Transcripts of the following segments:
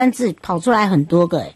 单字跑出来很多个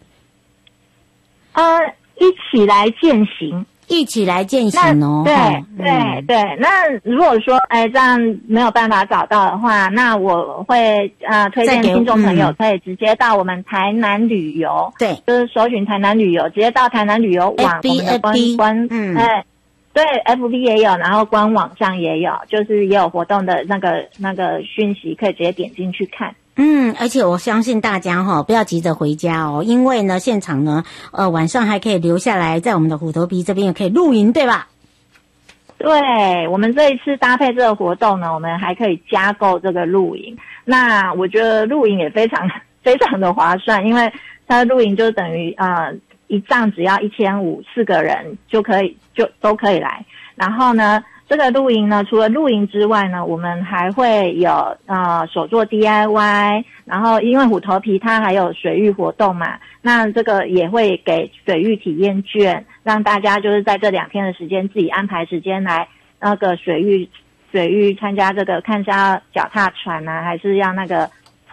一起来践行。 一起来践行哦。 对对对，那如果说这样没有办法找到的话，那我会推荐听众朋友可以直接到我们台南旅游， 对， 就是搜寻台南旅游，直接到台南旅游网我们的官对 FB 也有，然后官网上也有，就是也有活动的那个讯息，可以直接点进去看。 而且我相信大家不要急着回家哦，因为呢现场呢晚上还可以留下来，在我们的虎头埤这边也可以露营，对吧？ 对，我们这一次搭配这个活动呢，我们还可以加购这个露营。那我觉得露营也非常非常的划算，因为它的露营就等于一帐只要1500，4个人就都可以来。然后呢，这个露营呢，除了露营之外呢，我们还会有手做 DIY， 然后因为虎头埤它还有水域活动嘛，那这个也会给水域体验券，让大家就是在这2天的时间自己安排时间来那个水域参加这个，看是要脚踏船啊，还是要那个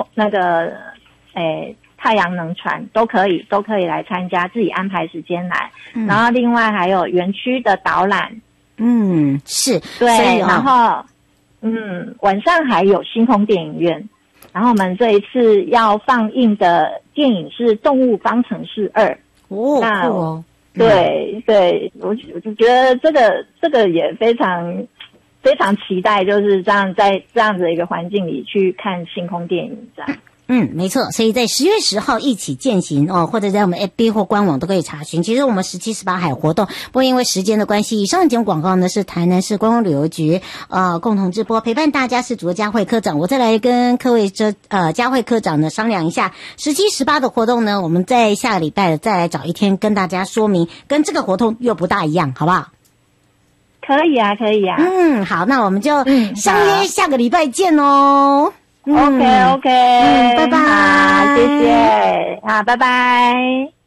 太阳能船都可以来参加，自己安排时间来。然后另外还有园区的导览。 是， 对，然后晚上还有星空电影院，然后我们这一次要放映的电影是《动物方程式2》 那酷哦。 对对，我就觉得这个也非常非常期待，就是这样在这样子的一个环境里去看星空电影这样。 没错，所以在10月10号一起践行或者在我们 FB 或官网都可以查询。其实我们17、18还有活动，不过因为时间的关系，以上节目广告呢是台南市观光旅游局共同直播，陪伴大家是主播佳慧科长。我再来跟各位佳慧科长呢商量一下17、18的活动呢，我们在下个礼拜再来找一天跟大家说明，跟这个活动又不大一样，好不好？ 可以啊。 好，那我们就相约下个礼拜见哦。 OK， 拜拜。 好，谢谢，好，拜拜。